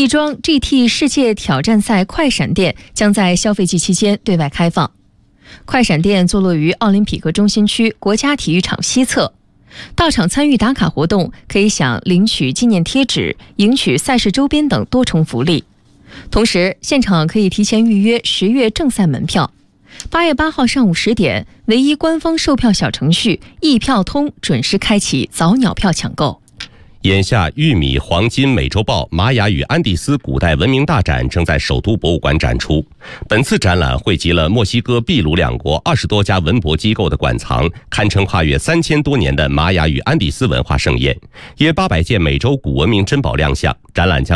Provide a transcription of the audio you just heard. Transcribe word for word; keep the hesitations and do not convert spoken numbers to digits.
亦庄 G T 世界挑战赛快闪店将在消费季期间对外开放。快闪店坐落于奥林匹克中心区国家体育场西侧，到场参与打卡活动可以享领取纪念贴纸、赢取赛事周边等多重福利。同时，现场可以提前预约十月正赛门票。八月八号上午十点，唯一官方售票小程序易票通准时开启早鸟票抢购。 眼下，玉米、黄金、美洲豹、玛雅与安第斯古代文明大展正在首都博物馆展出。本次展览汇集了墨西哥、秘鲁两国二十多家文博机构的馆藏，堪称跨越三千多年的玛雅与安第斯文化盛宴。约八百件美洲古文明珍宝亮相。展览将